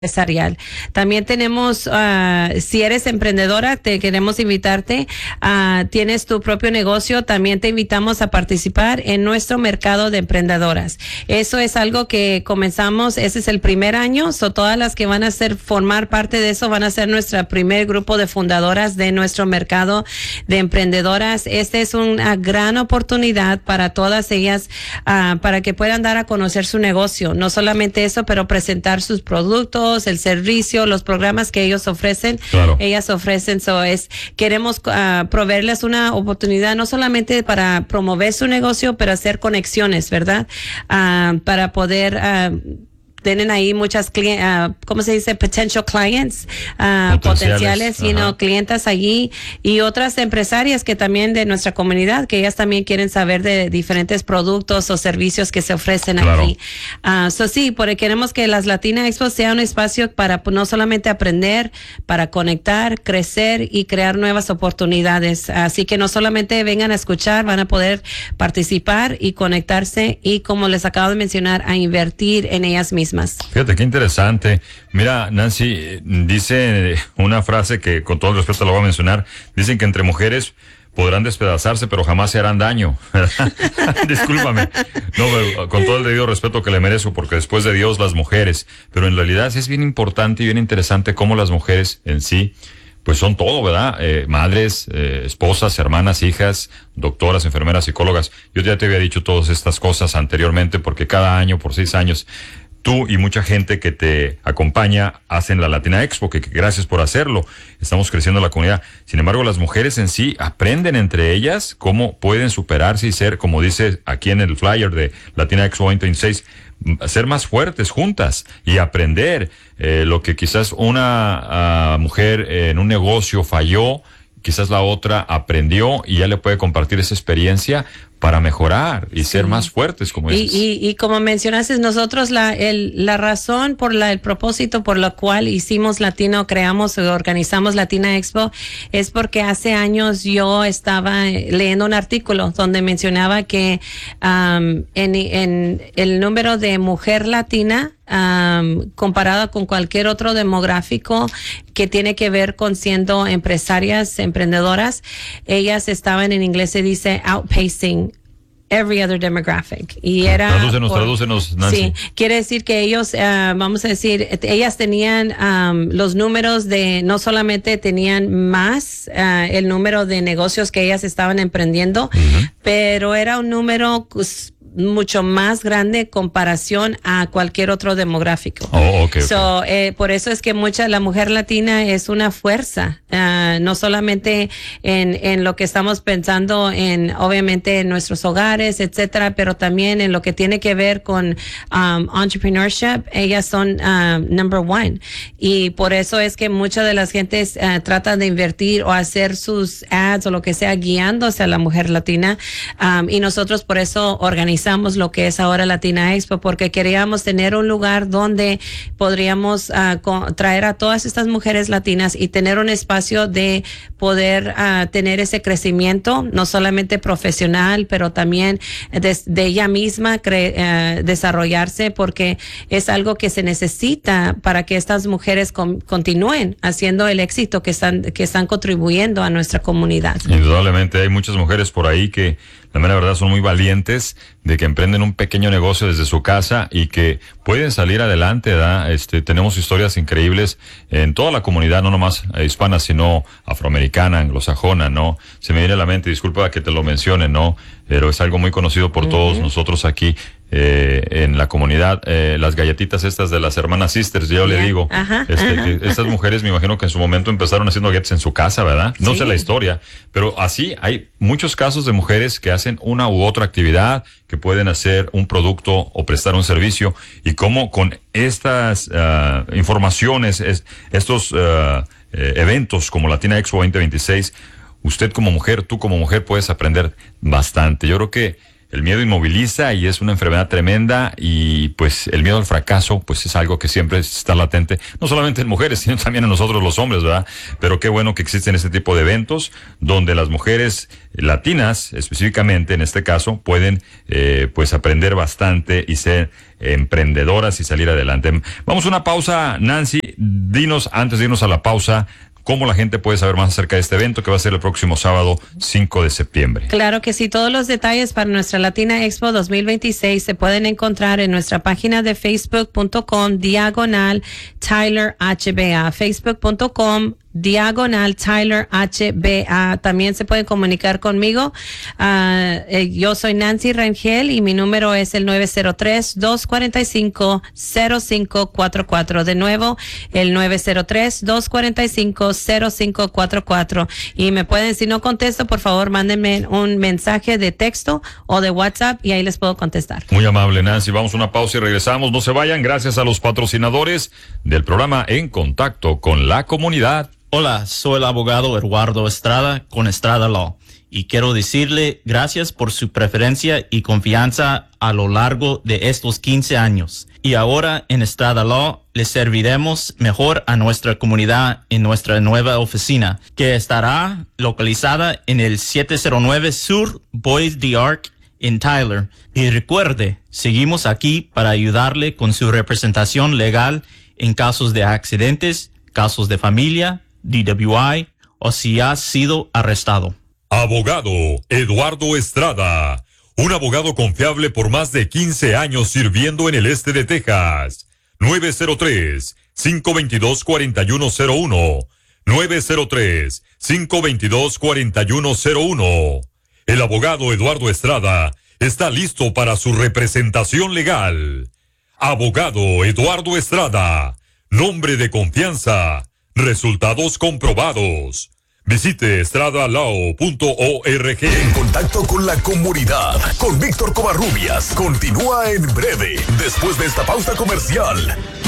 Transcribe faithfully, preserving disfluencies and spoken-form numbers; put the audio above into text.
empresarial. También tenemos, uh, si eres emprendedora, te queremos invitarte, uh, tienes tu propio negocio, también te invitamos a participar en nuestro mercado de emprendedoras. Eso es algo que comenzamos, ese es el primer año, so todas las que van a ser, formar parte de eso van a ser nuestro primer grupo de fundadoras de nuestro mercado de emprendedoras. Esta es una gran oportunidad para todas ellas, uh, para que puedan dar a conocer su negocio. No solamente eso, pero presentar sus productos, el servicio, los programas que ellos ofrecen, claro. ellas ofrecen. So es, queremos uh, proveerles una oportunidad no solamente para promover su negocio, pero hacer conexiones, ¿verdad? Uh, para poder uh, tienen ahí muchas, uh, ¿cómo se dice? Potential clients, uh, potenciales, potenciales you know, clientas allí, y otras empresarias que también de nuestra comunidad, que ellas también quieren saber de diferentes productos o servicios que se ofrecen claro. aquí. Uh, so sí, porque queremos que las Latina Expo sea un espacio para no solamente aprender, para conectar, crecer y crear nuevas oportunidades. Así que no solamente vengan a escuchar, van a poder participar y conectarse y, como les acabo de mencionar, a invertir en ellas mismas. Fíjate qué interesante. Mira, Nancy, dice una frase que con todo el respeto la voy a mencionar. Dicen que entre mujeres podrán despedazarse, pero jamás se harán daño. Discúlpame. No, pero con todo el debido respeto que le merezco, porque después de Dios las mujeres. Pero en realidad es bien importante y bien interesante cómo las mujeres en sí pues son todo, ¿verdad? Eh, madres, eh, esposas, hermanas, hijas, doctoras, enfermeras, psicólogas. Yo ya te había dicho todas estas cosas anteriormente, porque cada año, por seis años, tú y mucha gente que te acompaña hacen la Latina Expo, que, que gracias por hacerlo. Estamos creciendo la comunidad. Sin embargo, las mujeres en sí aprenden entre ellas cómo pueden superarse y ser, como dice aquí en el flyer de Latina Expo veinte veintiséis, ser más fuertes juntas y aprender eh, lo que quizás una uh, mujer en un negocio falló, quizás la otra aprendió y ya le puede compartir esa experiencia para mejorar y sí. ser más fuertes, como dices. Y, y, y como mencionaste, nosotros la el, la razón por la el propósito por la cual hicimos Latino, creamos o organizamos Latina Expo, es porque hace años yo estaba leyendo un artículo donde mencionaba que um, en, en el número de mujer latina Um, comparada con cualquier otro demográfico que tiene que ver con siendo empresarias, emprendedoras, ellas estaban, en inglés se dice outpacing every other demographic. Y era tradúcenos, por, tradúcenos, Nancy. Sí, quiere decir que ellos, uh, vamos a decir, ellas tenían um, los números de, no solamente tenían más uh, el número de negocios que ellas estaban emprendiendo, uh-huh. pero era un número pues, mucho más grande comparación a cualquier otro demográfico. Oh, okay, so, okay. Eh, por eso es que mucha la mujer latina es una fuerza, uh, no solamente en, en lo que estamos pensando en, obviamente, en nuestros hogares, etcétera, pero también en lo que tiene que ver con um, entrepreneurship. Ellas son uh, number one, y por eso es que muchas de las gentes uh, tratan de invertir o hacer sus ads o lo que sea guiándose a la mujer latina, um, y nosotros por eso organizamos lo que es ahora Latina Expo, porque queríamos tener un lugar donde podríamos uh, co- traer a todas estas mujeres latinas y tener un espacio de poder uh, tener ese crecimiento, no solamente profesional, pero también de, de ella misma cre- uh, desarrollarse, porque es algo que se necesita para que estas mujeres com- continúen haciendo el éxito que están, que están contribuyendo a nuestra comunidad. Indudablemente hay muchas mujeres por ahí que la mera verdad son muy valientes, de que emprenden un pequeño negocio desde su casa y que pueden salir adelante, ¿verdad? Este, tenemos historias increíbles en toda la comunidad, no nomás hispana, sino afroamericana, anglosajona, ¿no? Se me viene a la mente, disculpa que te lo mencione, ¿no? Pero es algo muy conocido por uh-huh. todos nosotros aquí eh, en la comunidad. Eh, las galletitas estas de las hermanas sisters, yo yeah. le digo. Ajá, este, ajá. que estas mujeres me imagino que en su momento empezaron haciendo galletas en su casa, ¿verdad? No sí. sé la historia, pero así hay muchos casos de mujeres que hacen una u otra actividad, que pueden hacer un producto o prestar un servicio, y cómo con estas uh, informaciones, es, estos uh, eh, eventos como Latina Expo veinte veintiséis, usted como mujer, tú como mujer puedes aprender bastante. Yo creo que el miedo inmoviliza y es una enfermedad tremenda, y pues el miedo al fracaso pues es algo que siempre está latente, no solamente en mujeres, sino también en nosotros los hombres, ¿verdad? Pero qué bueno que existen este tipo de eventos donde las mujeres latinas, específicamente en este caso, pueden eh, pues aprender bastante y ser emprendedoras y salir adelante. Vamos a una pausa, Nancy. Dinos, antes de irnos a la pausa, ¿cómo la gente puede saber más acerca de este evento que va a ser el próximo sábado cinco de septiembre? Claro que sí, todos los detalles para nuestra Latina Expo dos mil veintiséis se pueden encontrar en nuestra página de facebook punto com diagonal Tyler H B A, facebook punto com diagonal Tyler H B A. También se pueden comunicar conmigo. Uh, eh, yo soy Nancy Rangel y mi número es el nueve cero tres, dos cuatro cinco, cero cinco cuatro cuatro. De nuevo, el nueve cero tres, dos cuatro cinco, cero cinco cuatro cuatro. Y me pueden, si no contesto, por favor, mándenme un mensaje de texto o de WhatsApp y ahí les puedo contestar. Muy amable, Nancy. Vamos a una pausa y regresamos. No se vayan. Gracias a los patrocinadores del programa En Contacto con la Comunidad. Hola, soy el abogado Eduardo Estrada con Estrada Law y quiero decirle gracias por su preferencia y confianza a lo largo de estos quince años. Y ahora en Estrada Law le serviremos mejor a nuestra comunidad en nuestra nueva oficina, que estará localizada en el siete cero nueve Sur Bois d'Arc en Tyler. Y recuerde, seguimos aquí para ayudarle con su representación legal en casos de accidentes, casos de familia, D W I o si ha sido arrestado. Abogado Eduardo Estrada, un abogado confiable por más de quince años sirviendo en el este de Texas. nueve cero tres, cinco dos dos, cuatro uno cero uno. nueve cero tres, cinco dos dos, cuatro uno cero uno. El abogado Eduardo Estrada está listo para su representación legal. Abogado Eduardo Estrada, nombre de confianza. Resultados comprobados. Visite estrada law punto org. En Contacto con la Comunidad, con Víctor Covarrubias, continúa en breve, después de esta pausa comercial.